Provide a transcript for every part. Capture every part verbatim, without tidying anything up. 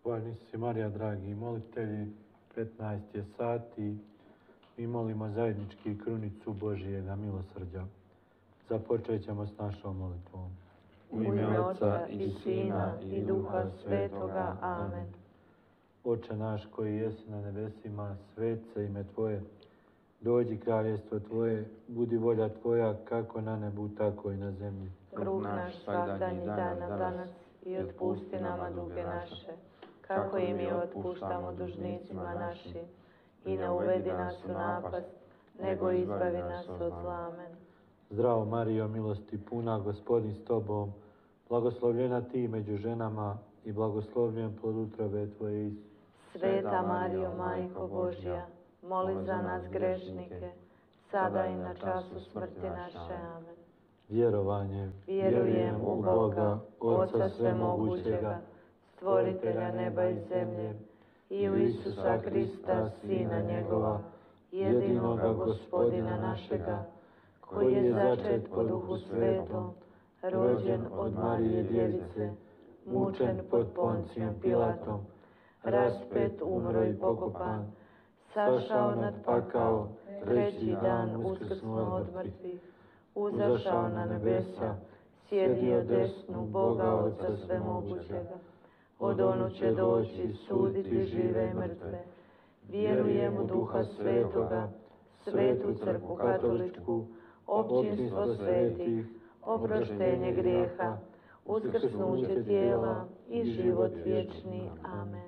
Bojni si Marija, dragi molitelji, petnaest je sati, mi molimo zajednički krunicu Božijega milosrđa. Započet ćemo s našom molitvom. U ime Oca i Sina i Duha Svetoga. Amen. Oče naš koji jesi na nebesima, svet se ime Tvoje. Dođi kraljestvo Tvoje, budi volja Tvoja kako na nebu, tako i na zemlji. Kruh naš svakdanji daj nam danas i otpusti nama duge naše, kako i mi otpuštamo dužnicima našim. I ne uvedi nas u napast, nego izbavi nas od zla. Amen. Zdravo Marijo, milosti puna, Gospodin s Tobom, blagoslovljena Ti među ženama i blagoslovljen plod utrobe Tvoje, Isus. Sveta Marijo, Majko Božja, moli za nas grešnike, sada i na času smrti naše. Amen. Vjerovanje. Vjerujem u Boga, Oca Svemogućega, Stvoritelja neba i zemlje, i u Isusa Krista, Sina njegova, jedinoga Gospodina našega, koji je začet po Duhu Svetom, rođen od Marije Djevice, mučen pod Poncijem Pilatom, raspet, umro i pokopan, sašao nad pakao, treći dan uskrsnuo od mrtvih, uzašao na nebesa, sjedio desnu Boga Oca Svemogućega, od onu će doći suditi žive i mrtve. Vjerujem u Duha Svetoga, Svetu Crkvu Katoličku, općinstvo svetih, oproštenje grijeha, uskrsnuće tijela i život vječni. Amen.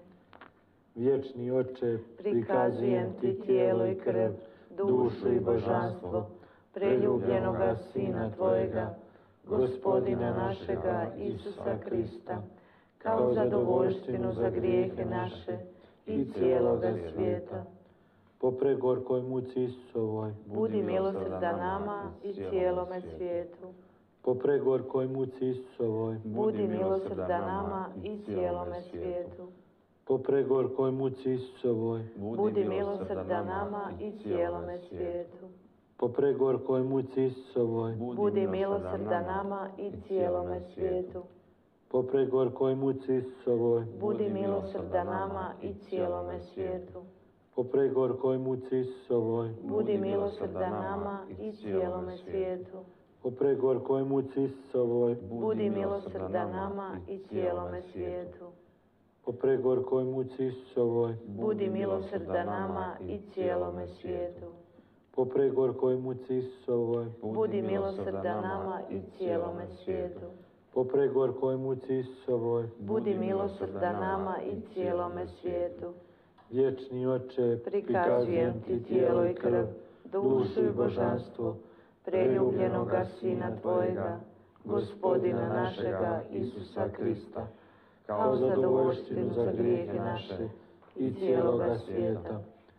Vječni Oče, Prikazujem Ti tijelo i krv, dušu i božanstvo preljubljenoga Sina Tvojega, Gospodina našega Isusa Krista, kao zadovoljštinu za grijehe naše i cijeloga svijeta. Po pregorkoj muci Isusovoj, Budi milosrdan nama i cijelome svijetu. po pregorkoj muci Isusovoj, Budi milosrdan nama i cijelome svijetu. po pregorkoj muci Isusovoj, Budi milosrdan nama i cijelome svijetu. po pregorkoj muci Isusovoj, Budi milosrdan nama i cijelome svijetu. po pregorkoj muci Isusovoj, Budi milosrdan nama i cijelome svijetu. po pregorkoj muci Isusovoj, Budi milosrdan nama i cijelome svijetu. po pregorkoj muci Isusovoj, Budi milosrdan nama i cijelome svijetu. po pregorkoj muci Isusovoj, Budi milosrdan nama i cijelome svijetu. po pregorkoj muci Isusovoj, Budi milosrdan nama i cijelome svijetu. po pregorkoj muci Isusovoj, Budi milosrdan nama i cijelome svijetu. vječni Oče, Prikazujem Ti tijelo i krv, dušu i božanstvo preljubljenoga Sina Tvojega, Gospodina našega Isusa Krista, kao zadovoljštinu za grijehe naše i cijeloga svijeta.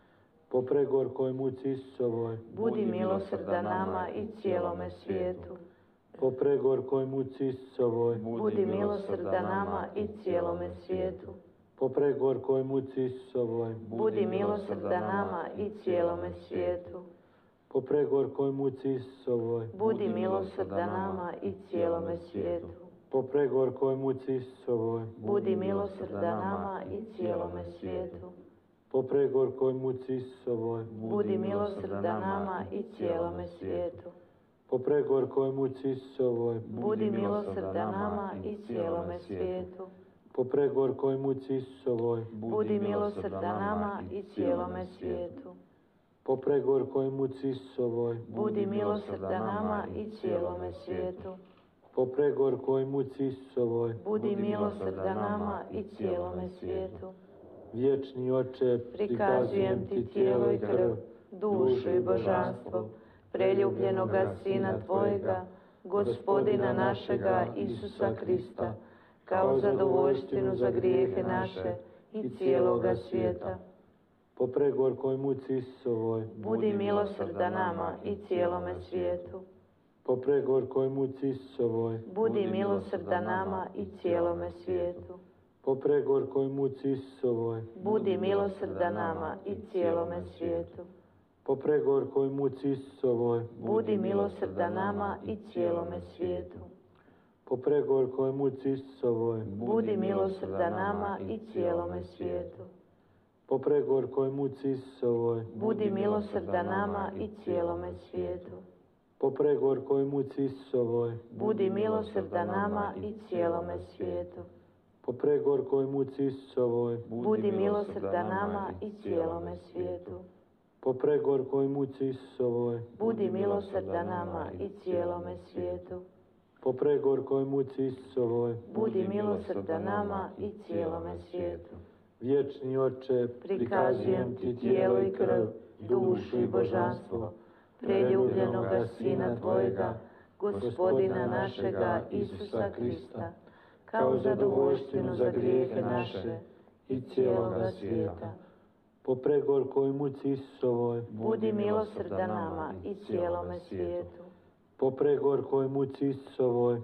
po pregorkoj muci Isusovoj, Budi milosrdan nama i cijelome svijetu. po pregorkoj muci Isusovoj, Budi milosrdan nama i cijelome svijetu. po pregorkoj muci Isusovoj, Budi milosrdan nama i cijelome svijetu. po pregorkoj muci Isusovoj, Budi milosrdan nama i cijelome svijetu. po pregorkoj muci Isusovoj, Budi milosrdan nama i cijelome svijetu. po pregorkoj muci Isusovoj, Budi milosrdan nama i cijelome svijetu. po pregorkoj muci Isusovoj, Budi milosrdan nama i cijelome svijetu. po pregorkoj muci Isusovoj, Budi milosrdan nama i cijelome svijetu. po pregorkoj muci Isusovoj, Budi milosrdan nama i cijelome svijetu. po pregorkoj muci Isusovoj, Budi milosrdan nama i cijelome svijetu. vječni Oče, Prikazujem Ti tijelo i krv, dušu i božanstvo preljubljenoga Sina Tvojega, Gospodina našega Isusa Krista, kao zadovoljštinu za grijehe naše i cijeloga svijeta. po pregorkoj muci Isusovoj, Budi milosrdan nama i cijelome svijetu. po pregorkoj muci Isusovoj, Budi milosrdan nama i cijelome svijetu. po pregorkoj muci Isusovoj, Budi milosrdan nama i cijelome svijetu. po pregorkoj muci Isusovoj, Budi milosrdan nama i cijelome svijetu. po pregorkoj muci Isusovoj, budi milosrdan nama i cijelome svijetu. po pregorkoj muci Isusovoj, Budi milosrdan nama i cijelome svijetu. po pregorkoj muci Isusovoj, Budi milosrdan nama i cijelome svijetu. po pregorkoj muci Isusovoj, Budi milosrdan nama i cijelome svijetu. po pregorkoj muci Isusovoj, Budi milosrdan nama i cijelome svijetu. po pregorkoj muci Isusovoj, Budi milosrdan nama i cijelome svijetu. vječni Oče, Prikazujem ti tijelo i krv, dušu i božanstvo preljubljenoga Sina Tvojega, Gospodina našega Isusa Krista, kao zadovoljštinu za grijehe naše i cijeloga svijeta. po pregorkoj muci Isusovoj, Budi milosrdan nama i cijelome svijetu. po pregorkoj muci Isusovoj,